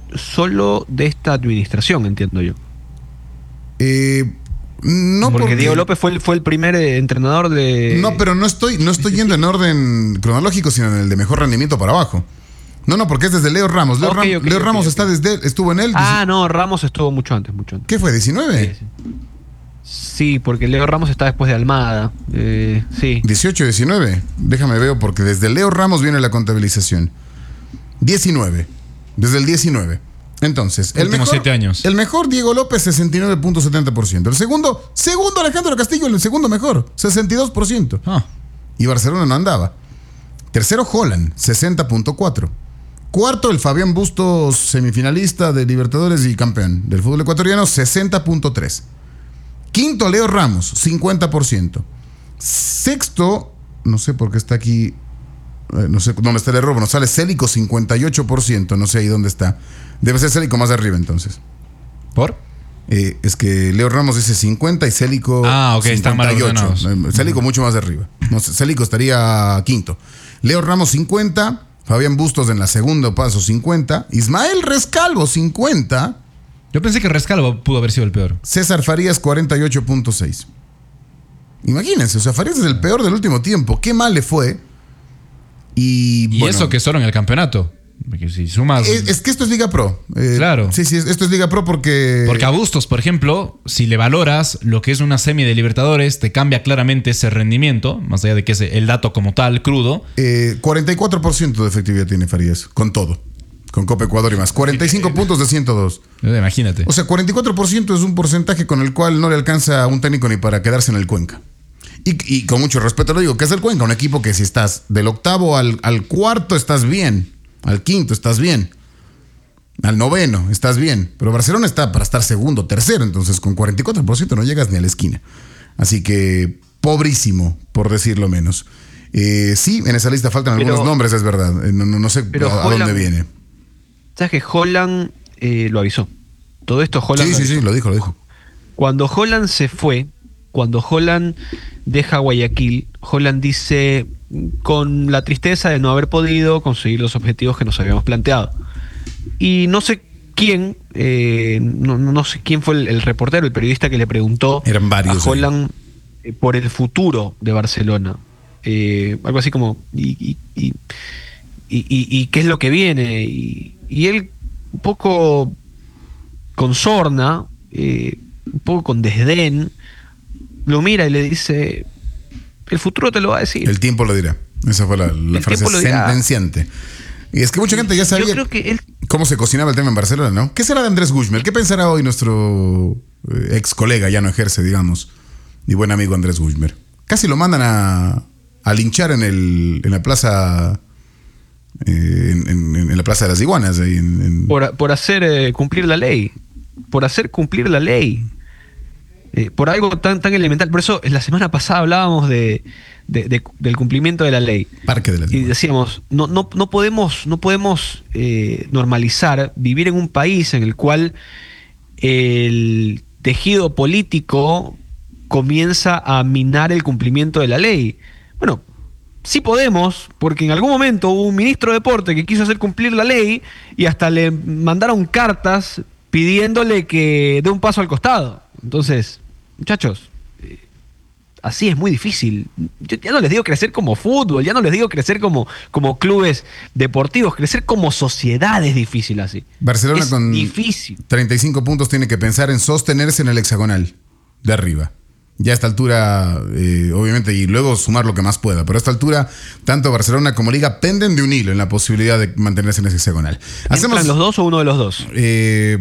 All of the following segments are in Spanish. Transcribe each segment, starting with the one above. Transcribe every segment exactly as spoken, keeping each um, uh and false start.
solo de esta administración, entiendo yo. Eh, no porque, porque Diego López fue el, fue el primer entrenador de... No, pero no estoy, no estoy yendo en orden cronológico, sino en el de mejor rendimiento para abajo. No, no, porque es desde Leo Ramos. Leo, okay, Ram, okay, Leo okay, Ramos okay. está desde, estuvo en él. Ah, no, Ramos estuvo mucho antes, mucho antes. ¿Qué fue, diecinueve? Sí, sí. Sí, porque Leo Ramos está después de Almada. Eh, sí. dieciocho, diecinueve. Déjame ver, porque desde Leo Ramos viene la contabilización. diecinueve. Desde el diecinueve. Entonces, el mejor, siete años. el mejor Diego López, sesenta y nueve punto setenta por ciento. El segundo, segundo Alejandro Castillo, el segundo mejor, sesenta y dos por ciento. Ah. Y Barcelona no andaba. Tercero, Holland, sesenta punto cuatro. Cuarto, el Fabián Bustos, semifinalista de Libertadores y campeón del fútbol ecuatoriano, sesenta punto tres. Quinto, Leo Ramos, cincuenta por ciento. Sexto, no sé por qué está aquí, eh, no sé dónde está el error, nos sale Célico, cincuenta y ocho por ciento, no sé ahí dónde está. Debe ser Célico más arriba entonces. ¿Por? Eh, es que Leo Ramos dice cincuenta y Célico ah, ok, están mal ordenados. Célico mucho más arriba. No, Célico estaría quinto. Leo Ramos cincuenta, Fabián Bustos en la segunda paso cincuenta, Ismael Rescalvo cincuenta. Yo pensé que Rescalvo pudo haber sido el peor. César Farías cuarenta y ocho punto seis. Imagínense, o sea, Farías es el peor del último tiempo. Qué mal le fue. Y, y bueno, eso que solo en el campeonato. Porque si sumas... Es, es que esto es Liga Pro. Eh, claro. Sí, sí, esto es Liga Pro porque... Porque a Bustos, por ejemplo, si le valoras lo que es una semi de Libertadores, te cambia claramente ese rendimiento, más allá de que es el dato como tal, crudo. Eh, cuarenta y cuatro por ciento de efectividad tiene Farías, con todo. Con Copa Ecuador y más. cuarenta y cinco puntos de ciento dos. Imagínate. O sea, cuarenta y cuatro por ciento es un porcentaje con el cual no le alcanza a un técnico ni para quedarse en el Cuenca. Y, y con mucho respeto lo digo, ¿qué es el Cuenca? Un equipo que si estás del octavo al, al cuarto estás bien. Al quinto estás bien. Al noveno estás bien. Pero Barcelona está para estar segundo, tercero. Entonces con cuarenta y cuatro por ciento no llegas ni a la esquina. Así que pobrísimo, por decirlo menos. Eh, sí, en esa lista faltan pero, algunos nombres, es verdad. Eh, no, no, no sé pero a, a Holland, dónde viene. ¿Sabes que Holland eh, lo avisó? Todo esto Holland Sí, lo sí, avisó. sí, lo dijo, lo dijo. Cuando Holland se fue, cuando Holland deja Guayaquil, Holland dice, con la tristeza de no haber podido conseguir los objetivos que nos habíamos planteado. Y no sé quién, eh, no, no sé quién fue el, el reportero, el periodista que le preguntó Eran varios, a Holland eh, por el futuro de Barcelona. Eh, algo así como, y, y, y, y, y qué es lo que viene. Y, y él, un poco con sorna, eh, un poco con desdén, lo mira y le dice, el futuro te lo va a decir. El tiempo lo dirá. Esa fue la, la frase sentenciante. Y es que mucha gente ya sabía Yo creo que él... cómo se cocinaba el tema en Barcelona, ¿no? ¿Qué será de Andrés Guzmán? ¿Qué pensará hoy nuestro ex colega, ya no ejerce, digamos, y buen amigo Andrés Guzmán? Casi lo mandan a, a linchar en, el, en la plaza... Eh, en, en, en la Plaza de las Iguanas. Ahí en, en... Por, por hacer eh, cumplir la ley. Por hacer cumplir la ley. Eh, por algo tan, tan elemental. Por eso, la semana pasada hablábamos de, de, de, del cumplimiento de la ley. Parque de las y Iguanas. decíamos, no, no, no podemos, no podemos eh, normalizar vivir en un país en el cual el tejido político comienza a minar el cumplimiento de la ley. Bueno, sí podemos, porque en algún momento hubo un ministro de deporte que quiso hacer cumplir la ley y hasta le mandaron cartas pidiéndole que dé un paso al costado. Entonces, muchachos, eh, así es muy difícil. Yo ya no les digo crecer como fútbol, ya no les digo crecer como, como clubes deportivos, crecer como sociedad es difícil así. Barcelona es con difícil. treinta y cinco puntos tiene que pensar en sostenerse en el hexagonal de arriba. Ya a esta altura, eh, obviamente, y luego sumar lo que más pueda. Pero a esta altura, tanto Barcelona como Liga penden de un hilo en la posibilidad de mantenerse en ese hexagonal. ¿Entran los dos o uno de los dos? Eh,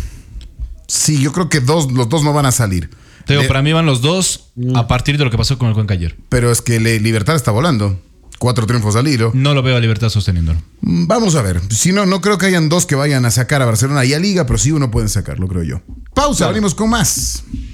sí, yo creo que dos, los dos no van a salir. Te digo, Le, para mí van los dos a partir de lo que pasó con el Cuenca ayer. Pero es que le, Libertad está volando. Cuatro triunfos al hilo. No lo veo a Libertad sosteniéndolo. Vamos a ver. Si no, no creo que hayan dos que vayan a sacar a Barcelona y a Liga, pero sí uno pueden sacarlo, creo yo. Pausa, claro. Abrimos con más.